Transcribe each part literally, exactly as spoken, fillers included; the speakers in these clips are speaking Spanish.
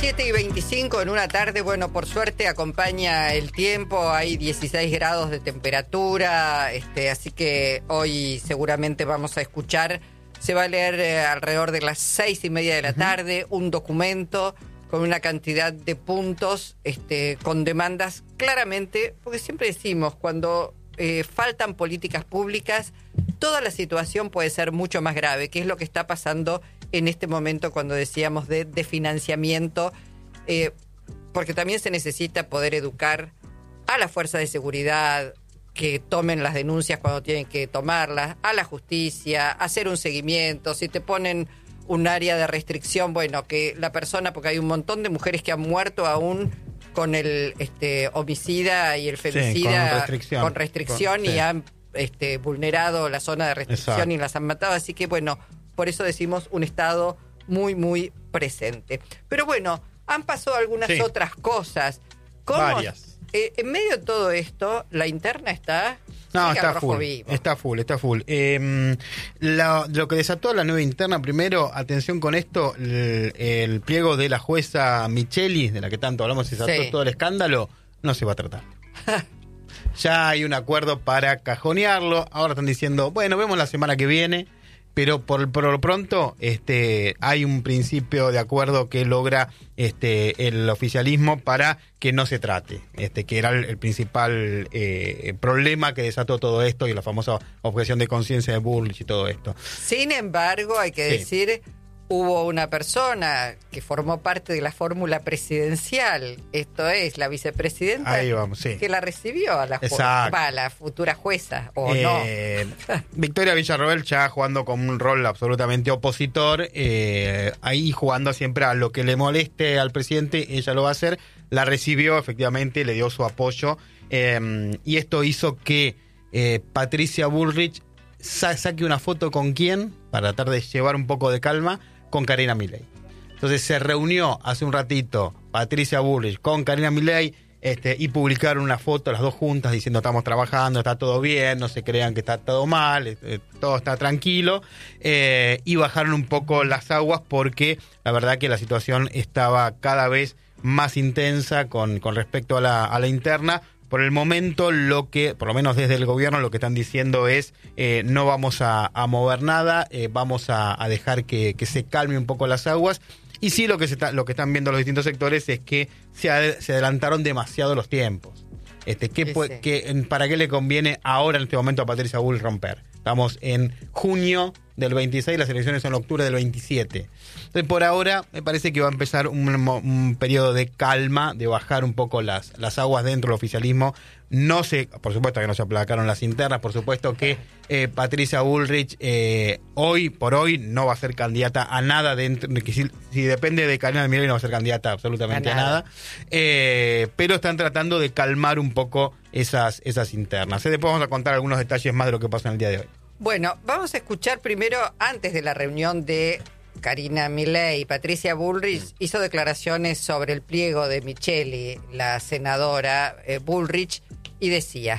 siete y veinticinco en una tarde, bueno, por suerte acompaña el tiempo, hay dieciséis grados de temperatura, este, así que hoy seguramente vamos a escuchar, se va a leer eh, alrededor de las seis y media de la uh-huh. tarde, un documento con una cantidad de puntos, este, con demandas claramente, porque siempre decimos, cuando eh, faltan políticas públicas, toda la situación puede ser mucho más grave, que es lo que está pasando en este momento cuando decíamos de, de financiamiento, eh, porque también se necesita poder educar a las fuerzas de seguridad, que tomen las denuncias cuando tienen que tomarlas, a la justicia, hacer un seguimiento, si te ponen un área de restricción, bueno, que la persona, porque hay un montón de mujeres que han muerto aún con el este homicida y el femicida, sí, con restricción, con restricción con, y sí. han este, vulnerado la zona de restricción. Exacto. Y las han matado, así que bueno, por eso decimos un Estado muy, muy presente. Pero bueno, han pasado algunas sí. otras cosas. ¿Cómo? Varias. Eh, en medio de todo esto, la interna está... No, está full, vivo. está full, está full. Eh, lo, lo que desató la nueva interna, primero, atención con esto, el, el pliego de la jueza Micheli, de la que tanto hablamos, se desató sí. todo el escándalo, no se va a tratar. Ya hay un acuerdo para cajonearlo, ahora están diciendo, bueno, vemos la semana que viene, pero por, por lo pronto este, hay un principio de acuerdo que logra este, el oficialismo para que no se trate, este, que era el, el principal eh, problema que desató todo esto y la famosa objeción de conciencia de Bullrich y todo esto. Sin embargo, hay que sí. decir, hubo una persona que formó parte de la fórmula presidencial, esto es, la vicepresidenta, ahí vamos, sí. que la recibió a la, ju- a la futura jueza, ¿o eh, no? Victoria Villarroel ya jugando con un rol absolutamente opositor, eh, ahí jugando siempre a lo que le moleste al presidente, ella lo va a hacer, la recibió efectivamente, le dio su apoyo, eh, y esto hizo que eh, Patricia Bullrich sa- saque una foto con quién, para tratar de llevar un poco de calma, con Karina Milei. Entonces se reunió hace un ratito Patricia Bullrich con Karina Milei este, y publicaron una foto las dos juntas diciendo estamos trabajando, está todo bien, no se crean que está todo mal, este, todo está tranquilo, eh, y bajaron un poco las aguas porque la verdad que la situación estaba cada vez más intensa con, con respecto a la, a la interna. Por el momento, lo que, por lo menos desde el gobierno, lo que están diciendo es eh, no vamos a, a mover nada, eh, vamos a, a dejar que, que se calme un poco las aguas. Y sí, lo que se está, lo que están viendo los distintos sectores es que se, ad, se adelantaron demasiado los tiempos. Este, ¿qué, sí, sí. ¿qué, ¿Para qué le conviene ahora en este momento a Patricia Bullrich romper? Estamos en junio del veintiséis, las elecciones son en octubre del veintisiete. Entonces, por ahora, me parece que va a empezar un, un periodo de calma, de bajar un poco las, las aguas dentro del oficialismo. No se, por supuesto que no se aplacaron las internas, por supuesto que eh, Patricia Bullrich eh, hoy por hoy no va a ser candidata a nada dentro, que si, si depende de Karina Milei no va a ser candidata absolutamente a nada, a nada. Eh, pero están tratando de calmar un poco esas, esas internas. Eh, después vamos a contar algunos detalles más de lo que pasa en el día de hoy. Bueno, vamos a escuchar primero, antes de la reunión de Karina Milei, Patricia Bullrich hizo declaraciones sobre el pliego de Micheli, la senadora eh, Bullrich, y decía: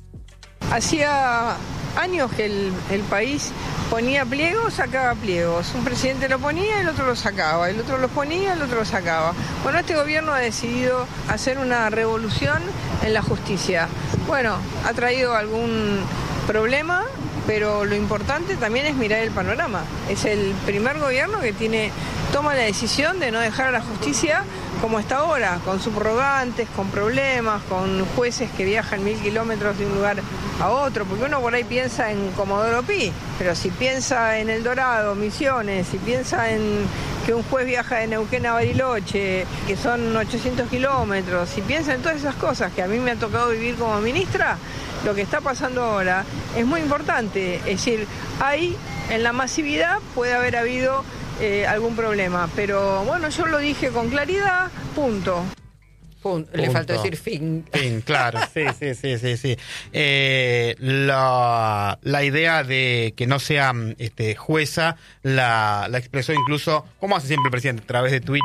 hacía años que el, el país ponía pliegos, sacaba pliegos. Un presidente lo ponía, el otro lo sacaba. El otro los ponía, el otro lo sacaba. Bueno, este gobierno ha decidido hacer una revolución en la justicia. Bueno, ha traído algún problema, pero lo importante también es mirar el panorama. Es el primer gobierno que tiene toma la decisión de no dejar a la justicia como está ahora, con subrogantes, con problemas, con jueces que viajan mil kilómetros de un lugar a otro, porque uno por ahí piensa en Comodoro Pi, pero si piensa en El Dorado, Misiones, si piensa en que un juez viaja de Neuquén a Bariloche, que son ochocientos kilómetros, si piensa en todas esas cosas que a mí me ha tocado vivir como ministra, lo que está pasando ahora es muy importante. Es decir, ahí en la masividad puede haber habido eh, algún problema, pero bueno, yo lo dije con claridad, punto. Punto. Le faltó decir fin. Fin, claro, sí, sí, sí, sí, sí. Eh, la, la idea de que no sea este, jueza la, la expresó incluso, como hace siempre el presidente, a través de Twitter,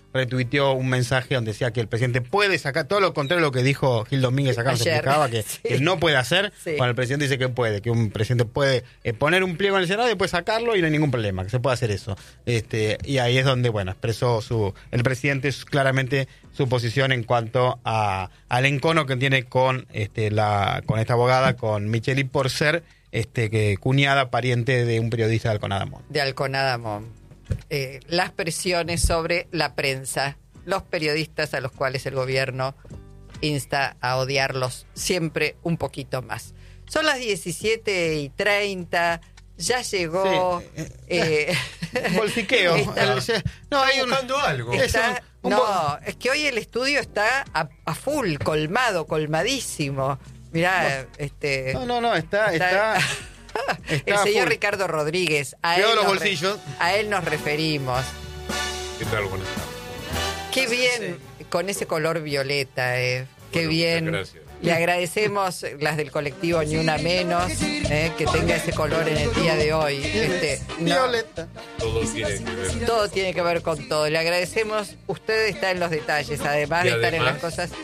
retuiteó un mensaje donde decía que el presidente puede sacar, todo lo contrario a lo que dijo Gil Domínguez acá, nos Ayer. explicaba que, Sí. que él no puede hacer, Sí. cuando el presidente dice que puede, que un presidente puede eh, poner un pliego en el Senado y después sacarlo y no hay ningún problema, que se puede hacer eso. Este, y ahí es donde, bueno, expresó su el presidente claramente su posición en cuanto a al encono que tiene con este la con esta abogada, con Micheli, por ser este que cuñada pariente de un periodista de Alconadamón. De Alconadamón. Eh, las presiones sobre la prensa, los periodistas a los cuales el gobierno insta a odiarlos siempre un poquito más. Son las diecisiete y treinta, ya llegó... Sí. eh, Bolsiqueo. Está- El- no, hay un, buscando algo. es está- un- un no, bo- es que hoy el estudio está a, a full, colmado, colmadísimo. Mirá, este... No, no, no, está, está, está el señor full. Ricardo Rodríguez, a Cuidado él, los nos re- bolsillos. a él nos referimos. ¿Qué tal? Buenas tardes. Qué bien con ese color violeta, eh. Qué Bueno, bien. muchas gracias. Le agradecemos las del colectivo Ni Una Menos, eh, que tenga ese color en el día de hoy. Este, no, Violeta. Todo tiene que ver. todo tiene que ver con todo. Le agradecemos. Usted está en los detalles, además Y de estar en las además- cosas.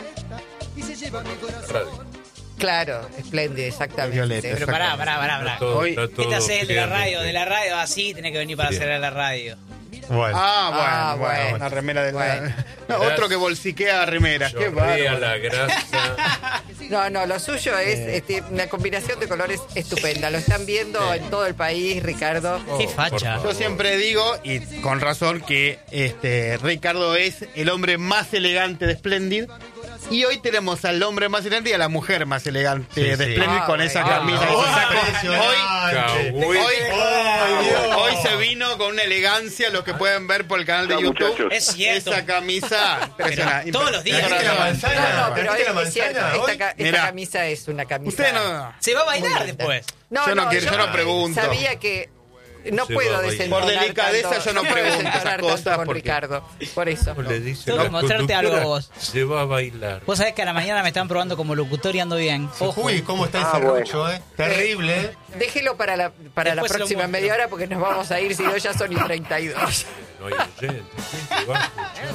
Radio. Claro, espléndido, exactamente. Violeta, Pero pará, pará, pará, pará. Está todo- Hoy- está ¿Qué te todo haces el de la radio? friamente. De la radio así, tenés que venir para Bien. hacer la radio. Bueno. Ah, bueno, Ah, bueno, bueno. una remera de Bueno. No, Gracias. otro que bolsiquea remeras, qué Chorrea bárbaro. la grasa. No, no, lo suyo es este, una combinación de colores estupenda. Lo están viendo en todo el país, Ricardo. Qué Oh, facha. por favor. Yo siempre digo, y con razón, que este Ricardo es el hombre más elegante de Splendid. Y hoy tenemos al hombre más elegante y a la mujer más elegante Sí, de sí. Splendid Ah, con esa bueno. camisa. Ah, ese bueno. saco. Hoy, Cowboy. hoy, Ay, Dios. hoy se vino con una elegancia, lo que pueden ver por el canal de Chao, YouTube. muchachos. Es cierto. Esa camisa impresionante. todos los días. Impresionante. ¿Trajiste la manzana? No, no, pero ¿Trajiste la es, es cierto, manzana esta, hoy? ca- esta Mirá. camisa es una camisa. Usted no. Se va a bailar Muy linda. después. No, Yo no quiero, yo no pregunto. Sabía que no Se puedo va a bailar. desentonar Por delicadeza tanto, yo no puedo pregunto desentonar esas tanto cosas con porque- Ricardo. Por eso. Le dice Tengo la que mostrarte algo conductora, vos. Se va a bailar. Vos sabés que a la mañana me están probando como locutor y ando bien. Ojo. Uy, ¿cómo está el Ah, serrucho, eh? Terrible, eh. Déjelo para la, para la Después se lo próxima muestro. media hora porque nos vamos a ir, si no ya son y treinta y dos. No hay oyente. ¿Quién te va a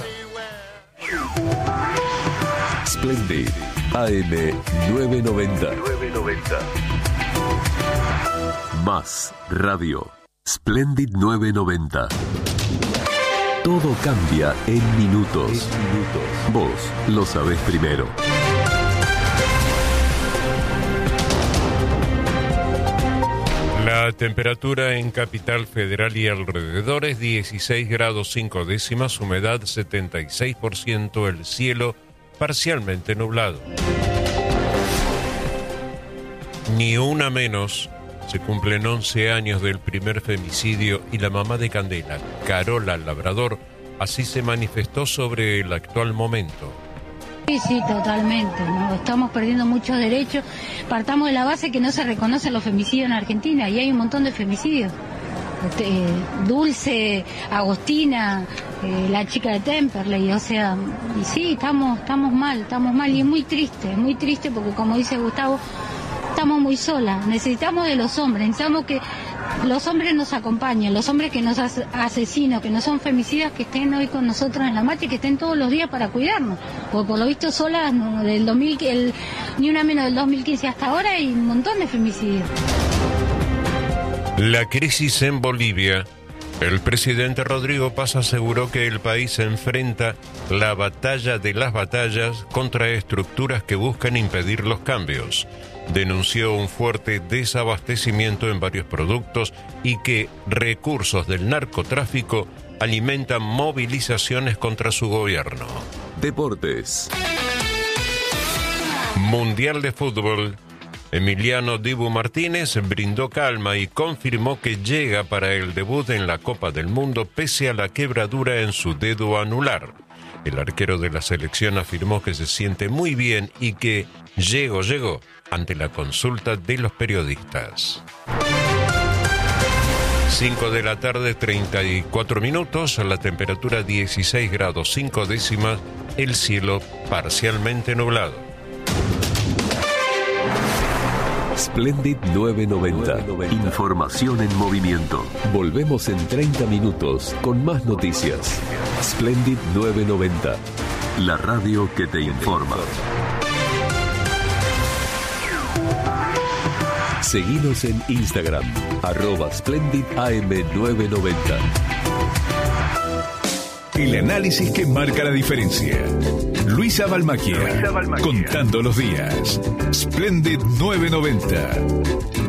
escuchar? Splendid A M nueve noventa. Más Radio. Splendid nueve noventa. Todo cambia en minutos. Vos lo sabés primero. La temperatura en Capital Federal y alrededores dieciséis grados cinco décimas, humedad setenta y seis por ciento, el cielo parcialmente nublado. Ni una menos, se cumplen once años del primer femicidio y la mamá de Candela, Carola Labrador, así se manifestó sobre el actual momento. Sí, sí, totalmente, ¿no? Estamos perdiendo muchos derechos. Partamos de la base que no se reconocen los femicidios en Argentina y hay un montón de femicidios. Este, eh, Dulce, Agostina, eh, la chica de Temperley, o sea, y sí, estamos, estamos mal, estamos mal y es muy triste, es muy triste porque como dice Gustavo, estamos muy solas, necesitamos de los hombres, necesitamos que los hombres nos acompañen, los hombres que nos as- asesinos, que no son femicidas, que estén hoy con nosotros en la marcha y que estén todos los días para cuidarnos. Porque por lo visto solas, no, del dos mil, el, ni una menos del dos mil quince hasta ahora hay un montón de femicidios. La crisis en Bolivia. El presidente Rodrigo Paz aseguró que el país enfrenta la batalla de las batallas contra estructuras que buscan impedir los cambios. Denunció un fuerte desabastecimiento en varios productos y que recursos del narcotráfico alimentan movilizaciones contra su gobierno. Deportes. Mundial de Fútbol. Emiliano Dibu Martínez brindó calma y confirmó que llega para el debut en la Copa del Mundo pese a la quebradura en su dedo anular. El arquero de la selección afirmó que se siente muy bien y que llegó, llegó ante la consulta de los periodistas. cinco de la tarde, treinta y cuatro minutos, la temperatura dieciséis grados cinco décimas, el cielo parcialmente nublado. Splendid novecientos noventa. Información en movimiento. Volvemos en treinta minutos con más noticias. Splendid novecientos noventa. La radio que te informa. Seguinos en Instagram, arroba Splendid A M novecientos noventa. El análisis que marca la diferencia. Luisa Balmacchia, contando los días. Splendid novecientos noventa.